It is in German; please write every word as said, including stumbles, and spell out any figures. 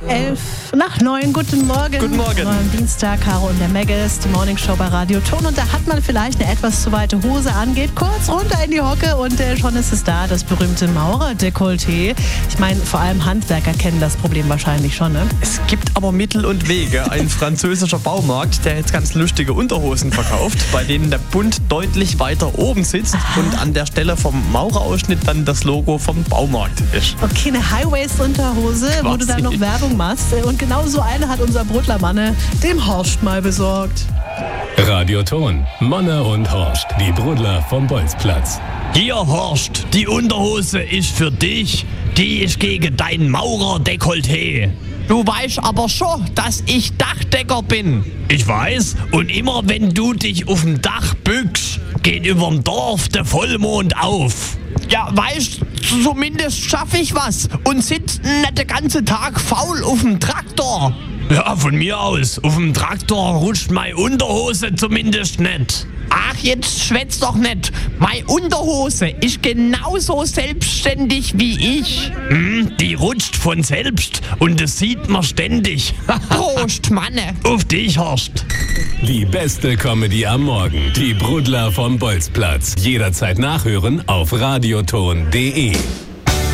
Elf nach neun, guten Morgen. Guten Morgen. Am Dienstag, Caro und der Megas, die Morning Show bei Radio Ton. Und da hat man vielleicht eine etwas zu weite Hose angeht, kurz runter in die Hocke und äh, schon ist es da, das berühmte Maurer-Dekolleté. Ich meine, vor allem Handwerker kennen das Problem wahrscheinlich schon, ne? Es gibt aber Mittel und Wege. Ein französischer Baumarkt, der jetzt ganz lustige Unterhosen verkauft, bei denen der Bund deutlich weiter oben sitzt Aha. und an der Stelle vom Maurerausschnitt dann das Logo vom Baumarkt ist. Okay, eine High-Waist-Unterhose, wo du dann noch Werbung machst. Und genau so eine hat unser Brudlermanne dem Horst mal besorgt. Radio Ton, Manne und Horst, die Brudler vom Bolzplatz. Hier, Horst, die Unterhose ist für dich. Die ist gegen dein Maurer-Dekolleté. Du weißt aber schon, dass ich Dachdecker bin. Ich weiß. Und immer wenn du dich auf dem Dach bückst, geht überm Dorf der Vollmond auf. Ja, weißt, zumindest schaffe ich was und sitz nicht den ganzen Tag faul auf dem Traktor. Ja, von mir aus. Auf dem Traktor rutscht meine Unterhose zumindest nicht. Ach, jetzt schwätz doch nicht. Meine Unterhose ist genauso selbstständig wie ich. Hm, die rutscht von selbst und das sieht man ständig. Prost, Manne. Auf dich, Horst. Die beste Comedy am Morgen. Die Brudler vom Bolzplatz. Jederzeit nachhören auf radioton punkt de.